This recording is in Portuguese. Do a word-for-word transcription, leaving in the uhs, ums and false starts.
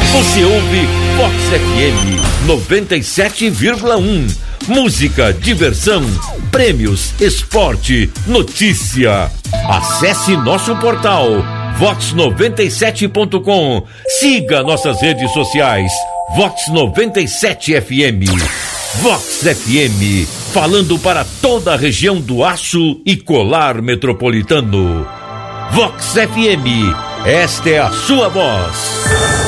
Você ouve Vox F M noventa e sete vírgula um. Música, diversão, prêmios, esporte, notícia. Acesse nosso portal vox noventa e sete ponto com. Siga nossas redes sociais. Vox noventa e sete F M. Vox F M, falando para toda a região do Aço e Colar Metropolitano. Vox F M, esta é a sua voz.